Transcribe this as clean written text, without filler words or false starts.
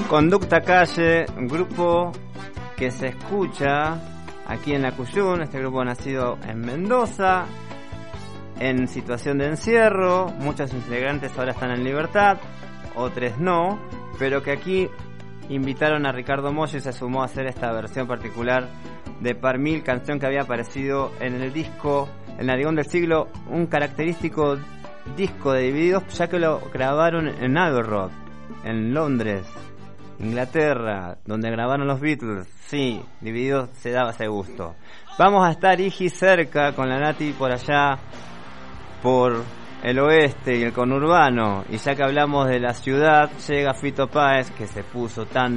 Conducta Calle, un grupo que se escucha aquí en la Cuyún. Este grupo nacido en Mendoza, en situación de encierro. Muchos integrantes ahora están en libertad, otros no, pero que aquí invitaron a Ricardo Mollo y se sumó a hacer esta versión particular de Par Mil, canción que había aparecido en el disco El Narigón del Siglo, un característico disco de Divididos, ya que lo grabaron en Abbey Road, en Londres, Inglaterra, donde grabaron los Beatles. Sí, Divididos se daba ese gusto. Vamos a estar, Iji, cerca con la Nati por allá, por el oeste y el conurbano, y ya que hablamos de la ciudad, llega Fito Páez, que se puso tan